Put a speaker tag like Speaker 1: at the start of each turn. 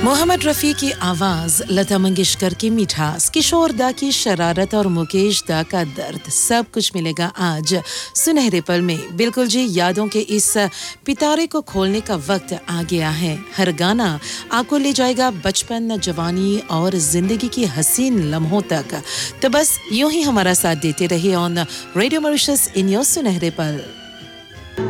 Speaker 1: मोहम्मद रफ़ी की आवाज़, लता मंगेशकर की मिठास, किशोर दा की शरारत और मुकेश दा का दर्द, सब कुछ मिलेगा आज सुनहरे पल में। बिल्कुल जी, यादों के इस पिटारे को खोलने का वक्त आ गया है। हर गाना आपको ले जाएगा बचपन, जवानी और जिंदगी की हसीन लम्हों तक। तो बस यूं ही हमारा साथ देते रहिए on radio Mauritius in your सुनहरे पल।